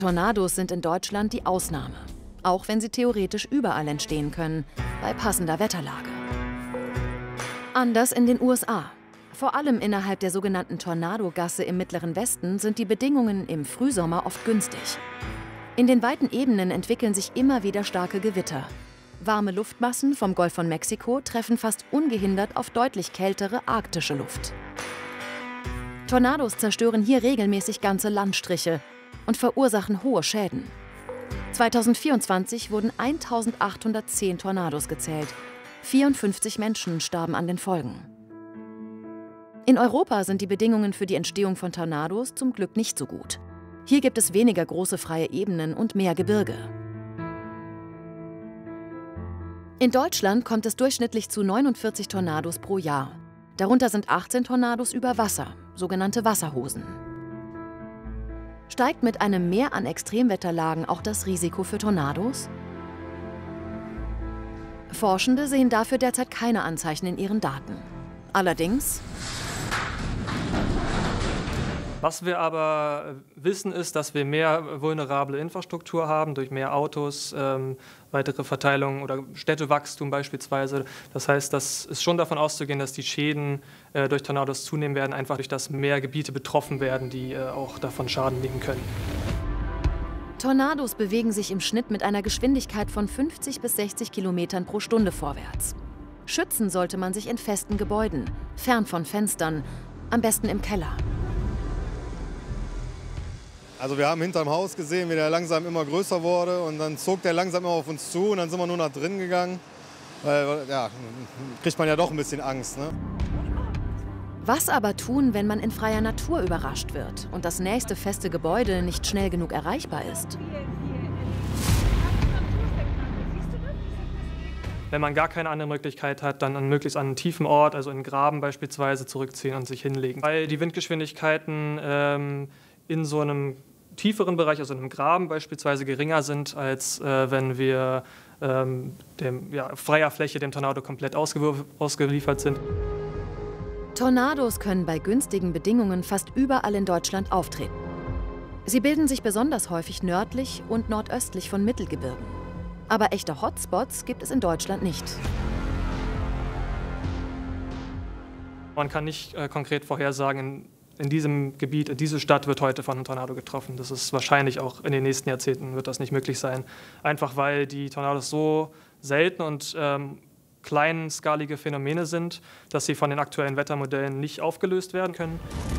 Tornados sind in Deutschland die Ausnahme, auch wenn sie theoretisch überall entstehen können, bei passender Wetterlage. Anders in den USA. Vor allem innerhalb der sogenannten Tornadogasse im Mittleren Westen sind die Bedingungen im Frühsommer oft günstig. In den weiten Ebenen entwickeln sich immer wieder starke Gewitter. Warme Luftmassen vom Golf von Mexiko treffen fast ungehindert auf deutlich kältere arktische Luft. Tornados zerstören hier regelmäßig ganze Landstriche und verursachen hohe Schäden. 2024 wurden 1810 Tornados gezählt. 54 Menschen starben an den Folgen. In Europa sind die Bedingungen für die Entstehung von Tornados zum Glück nicht so gut. Hier gibt es weniger große freie Ebenen und mehr Gebirge. In Deutschland kommt es durchschnittlich zu 49 Tornados pro Jahr. Darunter sind 18 Tornados über Wasser, sogenannte Wasserhosen. Steigt mit einem Mehr an Extremwetterlagen auch das Risiko für Tornados? Forschende sehen dafür derzeit keine Anzeichen in ihren Daten. Allerdings: Was wir aber wissen, ist, dass wir mehr vulnerable Infrastruktur haben, durch mehr Autos, weitere Verteilung oder Städtewachstum beispielsweise. Das heißt, das ist schon davon auszugehen, dass die Schäden durch Tornados zunehmen werden, einfach durch das mehr Gebiete betroffen werden, die auch davon Schaden nehmen können. Tornados bewegen sich im Schnitt mit einer Geschwindigkeit von 50 bis 60 Kilometern pro Stunde vorwärts. Schützen sollte man sich in festen Gebäuden, fern von Fenstern, am besten im Keller. Also wir haben hinterm Haus gesehen, wie der langsam immer größer wurde und dann zog der langsam immer auf uns zu und dann sind wir nur nach drinnen gegangen. Weil, ja, kriegt man ja doch ein bisschen Angst, ne? Was aber tun, wenn man in freier Natur überrascht wird und das nächste feste Gebäude nicht schnell genug erreichbar ist? Wenn man gar keine andere Möglichkeit hat, dann möglichst an einen tiefen Ort, also in einen Graben beispielsweise, zurückziehen und sich hinlegen. Weil die Windgeschwindigkeiten in so einem tieferen Bereich, also in einem Graben beispielsweise, geringer sind, als wenn wir freier Fläche dem Tornado komplett ausgeliefert sind. Tornados können bei günstigen Bedingungen fast überall in Deutschland auftreten. Sie bilden sich besonders häufig nördlich und nordöstlich von Mittelgebirgen. Aber echte Hotspots gibt es in Deutschland nicht. Man kann nicht konkret vorhersagen, in diesem Gebiet, diese Stadt wird heute von einem Tornado getroffen. Das ist wahrscheinlich auch in den nächsten Jahrzehnten wird das nicht möglich sein. Einfach weil die Tornados so selten und kleinskalige Phänomene sind, dass sie von den aktuellen Wettermodellen nicht aufgelöst werden können.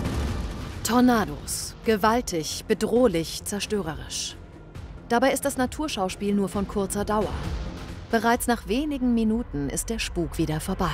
Tornados. Gewaltig, bedrohlich, zerstörerisch. Dabei ist das Naturschauspiel nur von kurzer Dauer. Bereits nach wenigen Minuten ist der Spuk wieder vorbei.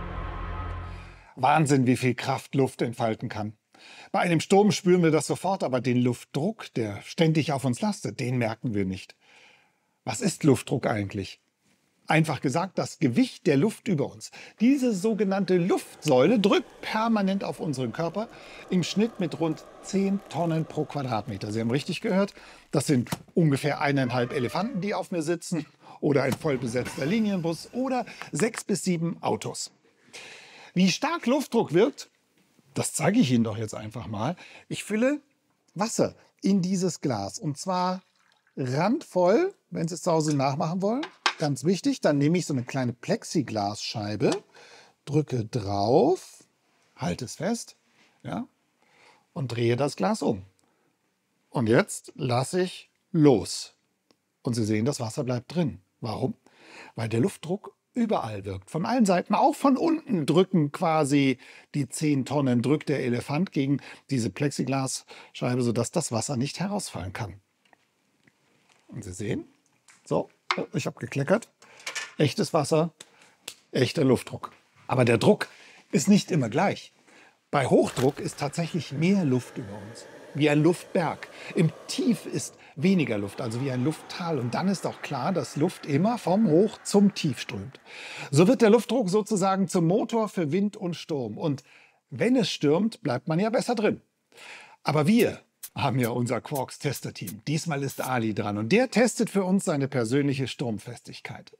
Wahnsinn, wie viel Kraft Luft entfalten kann. Bei einem Sturm spüren wir das sofort, aber den Luftdruck, der ständig auf uns lastet, den merken wir nicht. Was ist Luftdruck eigentlich? Einfach gesagt, das Gewicht der Luft über uns. Diese sogenannte Luftsäule drückt permanent auf unseren Körper, im Schnitt mit rund 10 Tonnen pro Quadratmeter. Sie haben richtig gehört, das sind ungefähr 1,5 Elefanten, die auf mir sitzen, oder ein vollbesetzter Linienbus oder 6 bis 7 Autos. Wie stark Luftdruck wirkt, das zeige ich Ihnen doch jetzt einfach mal. Ich fülle Wasser in dieses Glas und zwar randvoll, wenn Sie es zu Hause nachmachen wollen. Ganz wichtig, dann nehme ich so eine kleine Plexiglasscheibe, drücke drauf, halte es fest, ja, und drehe das Glas um. Und jetzt lasse ich los. Und Sie sehen, das Wasser bleibt drin. Warum? Weil der Luftdruck überall wirkt. Von allen Seiten, auch von unten drücken quasi die 10 Tonnen, drückt der Elefant gegen diese Plexiglasscheibe, sodass das Wasser nicht herausfallen kann. Und Sie sehen, so, ich habe gekleckert, echtes Wasser, echter Luftdruck. Aber der Druck ist nicht immer gleich. Bei Hochdruck ist tatsächlich mehr Luft über uns, wie ein Luftberg. Im Tief ist weniger Luft, also wie ein Lufttal. Und dann ist auch klar, dass Luft immer vom Hoch zum Tief strömt. So wird der Luftdruck sozusagen zum Motor für Wind und Sturm. Und wenn es stürmt, bleibt man ja besser drin. Aber wir haben ja unser Quarks-Tester-Team. Diesmal ist Ali dran und der testet für uns seine persönliche Sturmfestigkeit.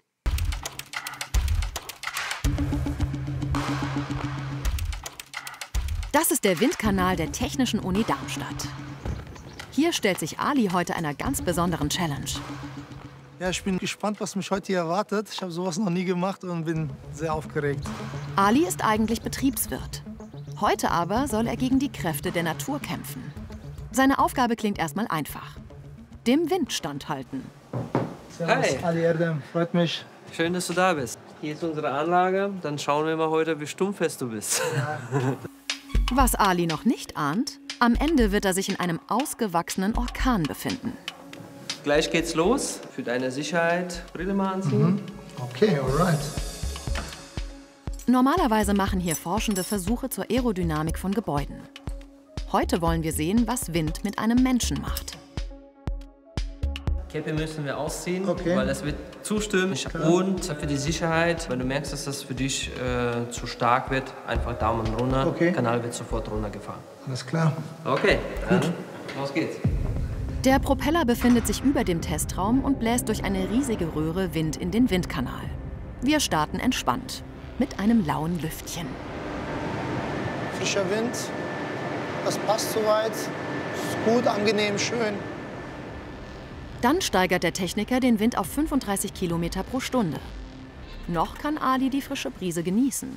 Das ist der Windkanal der Technischen Uni Darmstadt. Hier stellt sich Ali heute einer ganz besonderen Challenge. Ja, ich bin gespannt, was mich heute hier erwartet. Ich habe sowas noch nie gemacht und bin sehr aufgeregt. Ali ist eigentlich Betriebswirt. Heute aber soll er gegen die Kräfte der Natur kämpfen. Seine Aufgabe klingt erstmal einfach. Dem Wind standhalten. Servus, Hi. Ali Erdem, freut mich. Schön, dass du da bist. Hier ist unsere Anlage. Dann schauen wir mal heute, wie stummfest du bist. Was Ali noch nicht ahnt, am Ende wird er sich in einem ausgewachsenen Orkan befinden. Gleich geht's los. Für deine Sicherheit Brille mal anziehen. Okay, alright. Normalerweise machen hier Forschende Versuche zur Aerodynamik von Gebäuden. Heute wollen wir sehen, was Wind mit einem Menschen macht. Käppe müssen wir ausziehen, Okay. weil es wird zu stürmisch. Und für die Sicherheit, wenn du merkst, dass das für dich zu stark wird, einfach Daumen runter. Okay. Kanal wird sofort runtergefahren. Alles klar. Okay, dann los geht's. Der Propeller befindet sich über dem Testraum und bläst durch eine riesige Röhre Wind in den Windkanal. Wir starten entspannt, mit einem lauen Lüftchen. Frischer Wind. Das passt soweit. Ist gut, angenehm, schön. Dann steigert der Techniker den Wind auf 35 Kilometer pro Stunde. Noch kann Ali die frische Brise genießen.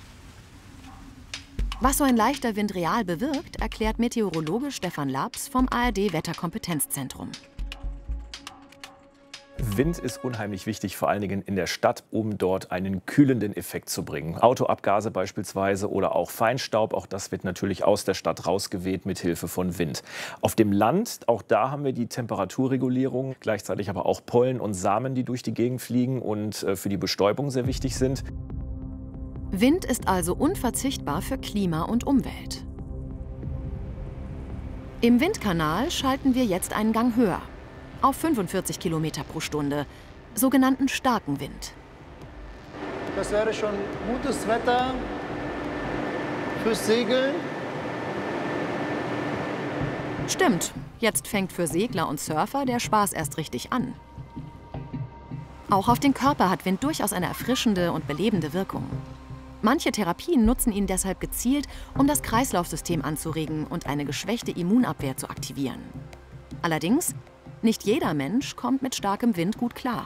Was so ein leichter Wind real bewirkt, erklärt Meteorologe Stefan Labs vom ARD-Wetterkompetenzzentrum. Wind ist unheimlich wichtig, vor allen Dingen in der Stadt, um dort einen kühlenden Effekt zu bringen. Autoabgase beispielsweise oder auch Feinstaub, auch das wird natürlich aus der Stadt rausgeweht mit Hilfe von Wind. Auf dem Land, auch da haben wir die Temperaturregulierung, gleichzeitig aber auch Pollen und Samen, die durch die Gegend fliegen und für die Bestäubung sehr wichtig sind. Wind ist also unverzichtbar für Klima und Umwelt. Im Windkanal schalten wir jetzt einen Gang höher, auf 45 Kilometer pro Stunde, sogenannten starken Wind. Das wäre schon gutes Wetter fürs Segeln. Stimmt, jetzt fängt für Segler und Surfer der Spaß erst richtig an. Auch auf den Körper hat Wind durchaus eine erfrischende und belebende Wirkung. Manche Therapien nutzen ihn deshalb gezielt, um das Kreislaufsystem anzuregen und eine geschwächte Immunabwehr zu aktivieren. Allerdings, nicht jeder Mensch kommt mit starkem Wind gut klar.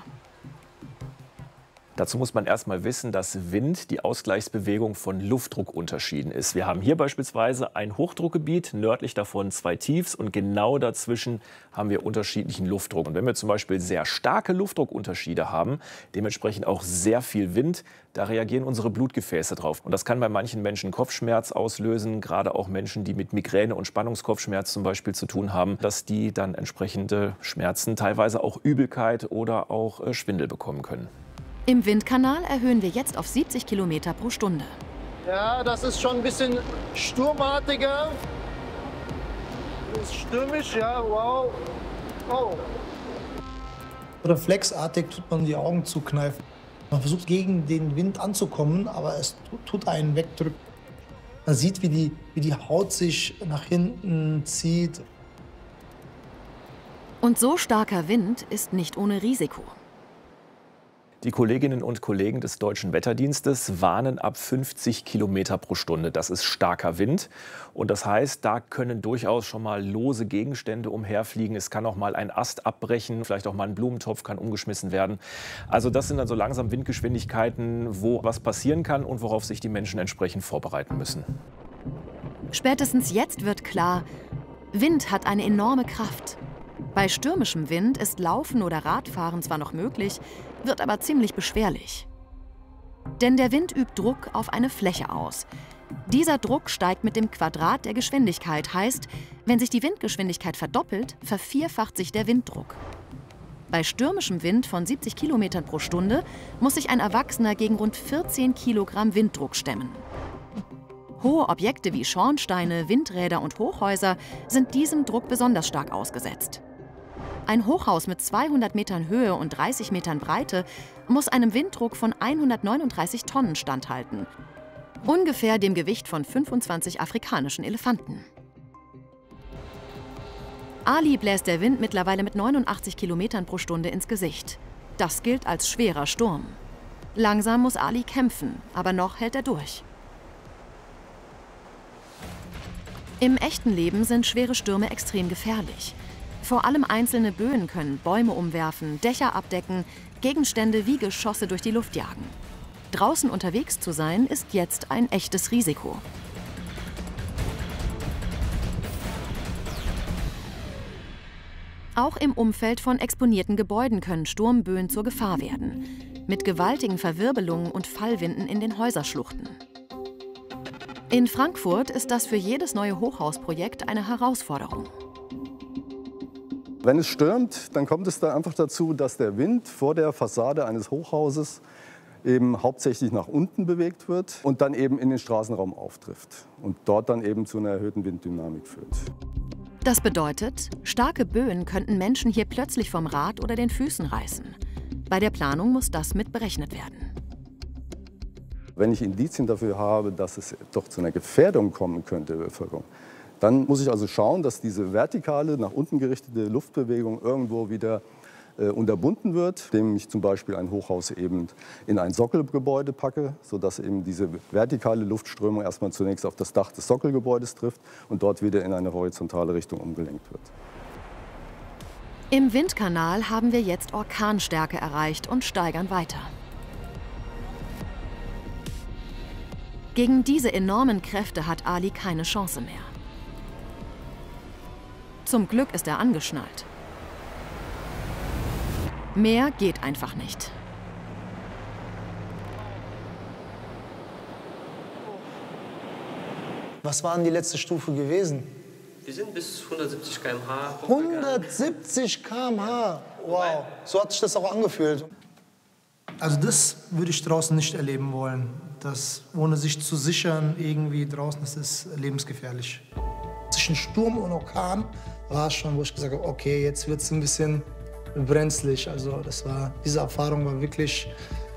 Dazu muss man erst mal wissen, dass Wind die Ausgleichsbewegung von Luftdruckunterschieden ist. Wir haben hier beispielsweise ein Hochdruckgebiet, nördlich davon 2 Tiefs und genau dazwischen haben wir unterschiedlichen Luftdruck. Und wenn wir zum Beispiel sehr starke Luftdruckunterschiede haben, dementsprechend auch sehr viel Wind, da reagieren unsere Blutgefäße drauf. Und das kann bei manchen Menschen Kopfschmerz auslösen, gerade auch Menschen, die mit Migräne und Spannungskopfschmerz zum Beispiel zu tun haben, dass die dann entsprechende Schmerzen, teilweise auch Übelkeit oder auch Schwindel bekommen können. Im Windkanal erhöhen wir jetzt auf 70 Kilometer pro Stunde. Ja, das ist schon ein bisschen sturmartiger. Das ist stürmisch, ja, wow. Oh. Reflexartig tut man die Augen zukneifen. Man versucht gegen den Wind anzukommen, aber es tut einen wegdrücken. Man sieht, wie die Haut sich nach hinten zieht. Und so starker Wind ist nicht ohne Risiko. Die Kolleginnen und Kollegen des Deutschen Wetterdienstes warnen ab 50 Kilometer pro Stunde. Das ist starker Wind. Und das heißt, da können durchaus schon mal lose Gegenstände umherfliegen. Es kann auch mal ein Ast abbrechen, vielleicht auch mal ein Blumentopf kann umgeschmissen werden. Also das sind dann so langsam Windgeschwindigkeiten, wo was passieren kann und worauf sich die Menschen entsprechend vorbereiten müssen. Spätestens jetzt wird klar, Wind hat eine enorme Kraft. Bei stürmischem Wind ist Laufen oder Radfahren zwar noch möglich, wird aber ziemlich beschwerlich. Denn der Wind übt Druck auf eine Fläche aus. Dieser Druck steigt mit dem Quadrat der Geschwindigkeit, heißt, wenn sich die Windgeschwindigkeit verdoppelt, vervierfacht sich der Winddruck. Bei stürmischem Wind von 70 Kilometern pro Stunde muss sich ein Erwachsener gegen rund 14 Kilogramm Winddruck stemmen. Hohe Objekte wie Schornsteine, Windräder und Hochhäuser sind diesem Druck besonders stark ausgesetzt. Ein Hochhaus mit 200 Metern Höhe und 30 Metern Breite muss einem Winddruck von 139 Tonnen standhalten. Ungefähr dem Gewicht von 25 afrikanischen Elefanten. Ali bläst der Wind mittlerweile mit 89 Kilometern pro Stunde ins Gesicht. Das gilt als schwerer Sturm. Langsam muss Ali kämpfen, aber noch hält er durch. Im echten Leben sind schwere Stürme extrem gefährlich. Vor allem einzelne Böen können Bäume umwerfen, Dächer abdecken, Gegenstände wie Geschosse durch die Luft jagen. Draußen unterwegs zu sein, ist jetzt ein echtes Risiko. Auch im Umfeld von exponierten Gebäuden können Sturmböen zur Gefahr werden. Mit gewaltigen Verwirbelungen und Fallwinden in den Häuserschluchten. In Frankfurt ist das für jedes neue Hochhausprojekt eine Herausforderung. Wenn es stürmt, dann kommt es da einfach dazu, dass der Wind vor der Fassade eines Hochhauses eben hauptsächlich nach unten bewegt wird und dann eben in den Straßenraum auftrifft und dort dann eben zu einer erhöhten Winddynamik führt. Das bedeutet, starke Böen könnten Menschen hier plötzlich vom Rad oder den Füßen reißen. Bei der Planung muss das mit berechnet werden. Wenn ich Indizien dafür habe, dass es doch zu einer Gefährdung kommen könnte der Bevölkerung, dann muss ich also schauen, dass diese vertikale, nach unten gerichtete Luftbewegung irgendwo wieder unterbunden wird, indem ich zum Beispiel ein Hochhaus eben in ein Sockelgebäude packe, sodass eben diese vertikale Luftströmung erstmal zunächst auf das Dach des Sockelgebäudes trifft und dort wieder in eine horizontale Richtung umgelenkt wird. Im Windkanal haben wir jetzt Orkanstärke erreicht und steigern weiter. Gegen diese enormen Kräfte hat Ali keine Chance mehr. Zum Glück ist er angeschnallt. Mehr geht einfach nicht. Was war denn die letzte Stufe gewesen? Wir sind bis 170 km/h. 170 km/h. Wow, so hat sich das auch angefühlt. Also das würde ich draußen nicht erleben wollen. Das, ohne sich zu sichern, irgendwie draußen, das ist lebensgefährlich. Zwischen Sturm und Orkan war es schon, wo ich gesagt habe, okay, jetzt wird es ein bisschen brenzlig. Also diese Erfahrung war wirklich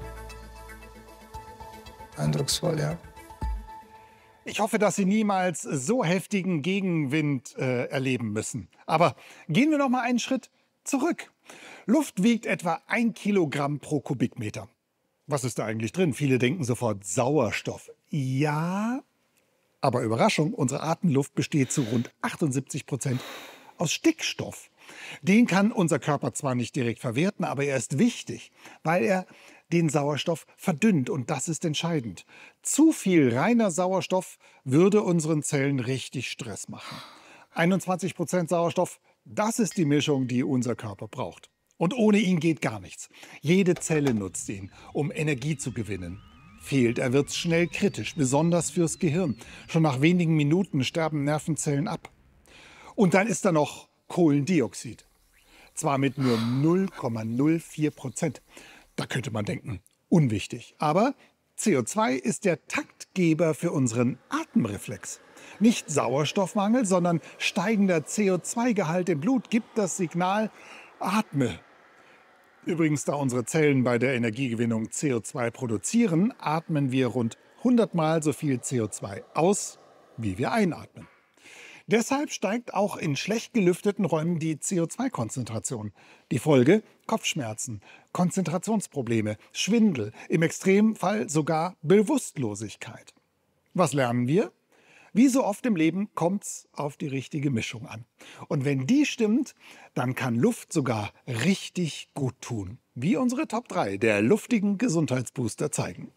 eindrucksvoll, ja. Ich hoffe, dass Sie niemals so heftigen Gegenwind erleben müssen. Aber gehen wir noch mal einen Schritt zurück. Luft wiegt etwa 1 Kilogramm pro Kubikmeter. Was ist da eigentlich drin? Viele denken sofort Sauerstoff. Ja, aber Überraschung, unsere Atemluft besteht zu rund 78% aus Stickstoff. Den kann unser Körper zwar nicht direkt verwerten, aber er ist wichtig, weil er den Sauerstoff verdünnt und das ist entscheidend. Zu viel reiner Sauerstoff würde unseren Zellen richtig Stress machen. 21% Sauerstoff, das ist die Mischung, die unser Körper braucht. Und ohne ihn geht gar nichts. Jede Zelle nutzt ihn, um Energie zu gewinnen. Fehlt er, wird's schnell kritisch, besonders fürs Gehirn. Schon nach wenigen Minuten sterben Nervenzellen ab. Und dann ist da noch Kohlendioxid. Zwar mit nur 0,04%. Da könnte man denken, unwichtig. Aber CO2 ist der Taktgeber für unseren Atemreflex. Nicht Sauerstoffmangel, sondern steigender CO2-Gehalt im Blut gibt das Signal, atme. Übrigens, da unsere Zellen bei der Energiegewinnung CO2 produzieren, atmen wir rund 100 Mal so viel CO2 aus, wie wir einatmen. Deshalb steigt auch in schlecht gelüfteten Räumen die CO2-Konzentration. Die Folge? Kopfschmerzen, Konzentrationsprobleme, Schwindel, im Extremfall sogar Bewusstlosigkeit. Was lernen wir? Wie so oft im Leben kommt's auf die richtige Mischung an. Und wenn die stimmt, dann kann Luft sogar richtig gut tun. Wie unsere Top 3 der luftigen Gesundheitsbooster zeigen.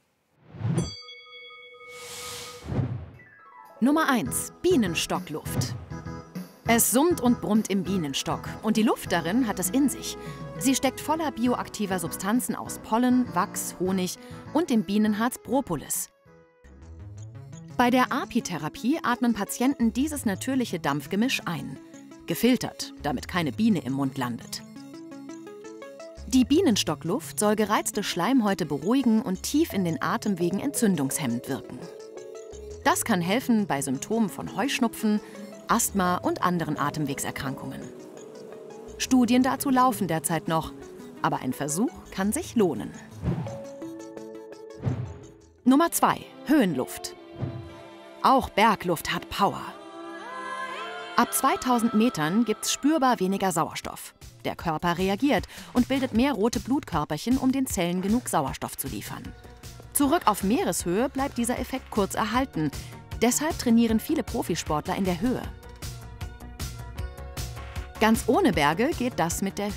Nummer 1. Bienenstockluft. Es summt und brummt im Bienenstock und die Luft darin hat es in sich. Sie steckt voller bioaktiver Substanzen aus Pollen, Wachs, Honig und dem Bienenharz Propolis. Bei der Apitherapie atmen Patienten dieses natürliche Dampfgemisch ein. Gefiltert, damit keine Biene im Mund landet. Die Bienenstockluft soll gereizte Schleimhäute beruhigen und tief in den Atemwegen entzündungshemmend wirken. Das kann helfen bei Symptomen von Heuschnupfen, Asthma und anderen Atemwegserkrankungen. Studien dazu laufen derzeit noch, aber ein Versuch kann sich lohnen. Nummer 2. Höhenluft. Auch Bergluft hat Power. Ab 2000 Metern gibt's spürbar weniger Sauerstoff. Der Körper reagiert und bildet mehr rote Blutkörperchen, um den Zellen genug Sauerstoff zu liefern. Zurück auf Meereshöhe bleibt dieser Effekt kurz erhalten. Deshalb trainieren viele Profisportler in der Höhe. Ganz ohne Berge geht das mit der